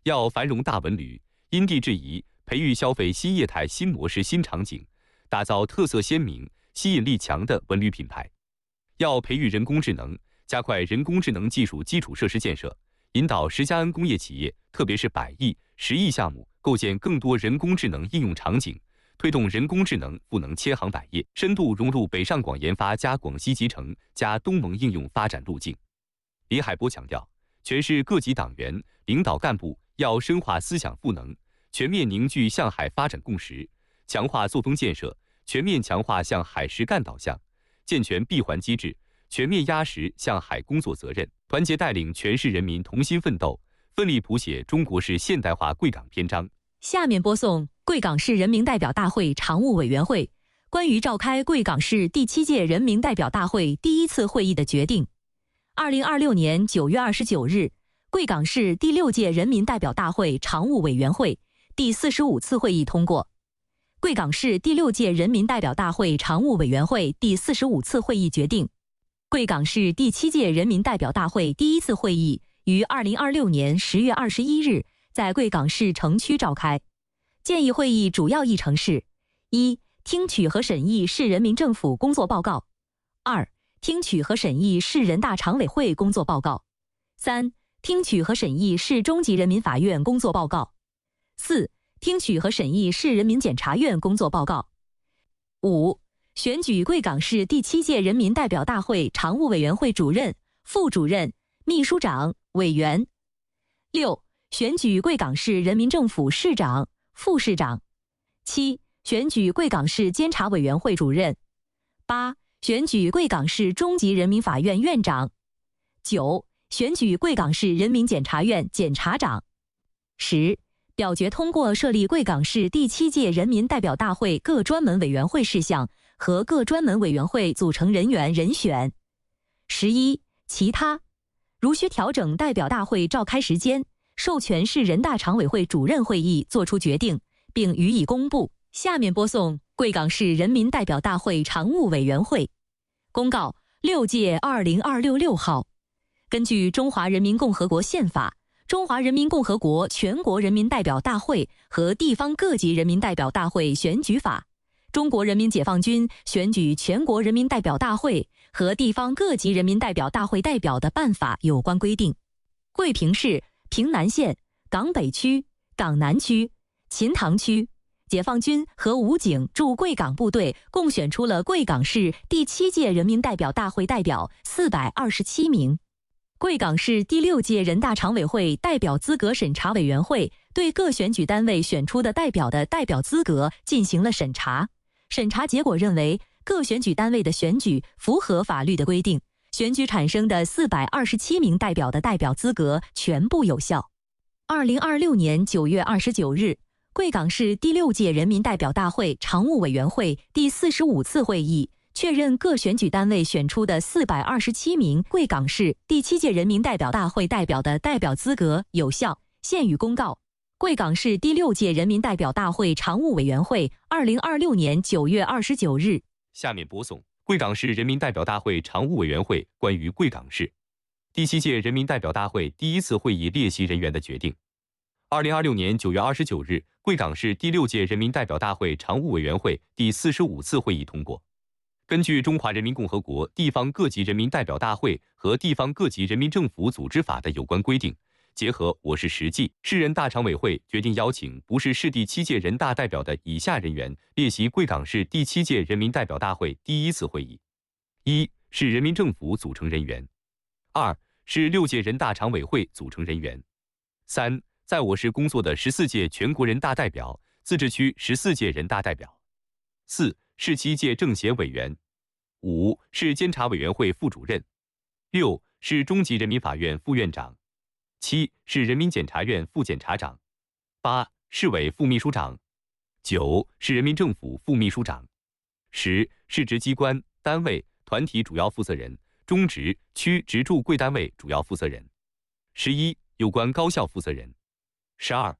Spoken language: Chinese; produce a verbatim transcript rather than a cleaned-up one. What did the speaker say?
要繁荣大文旅，因地制宜，培育消费新业态、新模式、新场景，打造特色鲜明、吸引力强的文旅品牌。要培育人工智能，加快人工智能技术基础设施建设，引导十家 N 工业企业，特别是百亿、十亿项目，构建更多人工智能应用场景，推动人工智能赋能千行百业，深度融入北上广研发加广西集成加东盟应用发展路径。李海波强调，全市各级党员领导干部要深化思想赋能，全面凝聚向海发展共识，强化作风建设，全面强化向海实干导向，健全闭环机制，全面压实向海工作责任，团结带领全市人民同心奋斗，奋力谱写中国式现代化贵港篇章。 下面播送贵港市人民代表大会常务委员会关于召开贵港市第七届人民代表大会第一次会议的决定。二零二六年九月二十九日，贵港市第六届人民代表大会常务委员会第四十五次会议通过。贵港市第六届人民代表大会常务委员会第四十五次会议决定，贵港市第七届人民代表大会第一次会议于二零二六年十月二十一日在贵港市城区召开。建议会议主要议程是：一、听取和审议市人民政府工作报告；二、听取和审议市人大常委会工作报告；三、听取和审议市中级人民法院工作报告；四、听取和审议市人民检察院工作报告；五、选举贵港市第七届人民代表大会常务委员会主任、副主任、秘书长、委员；六、选举贵港市人民政府市长、副市长；七、选举贵港市监察委员会主任；八、选举贵港市中级人民法院院长；九、选举贵港市人民检察院检察长；十、表决通过设立贵港市第七届人民代表大会各专门委员会事项和各专门委员会组成人员人选；十一、其他，如需调整代表大会召开时间，授权市人大常委会主任会议作出决定，并予以公布。下面播送贵港市人民代表大会常务委员会公告六届二零二六六号，根据《中华人民共和国宪法》、《中华人民共和国全国人民代表大会和地方各级人民代表大会选举法》、《中国人民解放军选举全国人民代表大会和地方各级人民代表大会代表的办法有关规定，贵平市平南县、港北区、港南区、秦塘区解放军和武警驻贵港部队共选出了贵港市第七届人民代表大会代表四百二十七名。贵港市第六届人大常委会代表资格审查委员会对各选举单位选出的代表的代表资格进行了审查，审查结果认为各选举单位的选举符合法律的规定，选举产生的四百二十七名代表的代表资格全部有效。二零二六年九月二十九日，贵港市第六届人民代表大会常务委员会第四十五次会议确认各选举单位选出的四百二十七名贵港市第七届人民代表大会代表的代表资格有效，现予公告。贵港市第六届人民代表大会常务委员会二零二六年九月二十九日。 下面播送贵港市人民代表大会常务委员会关于贵港市第七届人民代表大会第一次会议列席人员的决定。二零二六年九月二十九日，贵港市第六届人民代表大会常务委员会第四十五次会议通过，根据《中华人民共和国地方各级人民代表大会和地方各级人民政府组织法》的有关规定，结合我市实际，市人大常委会决定邀请不是市第七届人大代表的以下人员列席贵港市第七届人民代表大会第一次会议：一、市人民政府组成人员；二、市六届人大常委会组成人员；三、在我市工作的十四届全国人大代表、自治区十四届人大代表；四、市七届政协委员；五、市监察委员会副主任；六、市中级人民法院副院长；七、市人民检察院副检察长；八、市委副秘书长；九、市人民政府副秘书长；十、市直机关、单位、团体主要负责人、中直、区直驻贵单位主要负责人；十一、有关高校负责人；十二、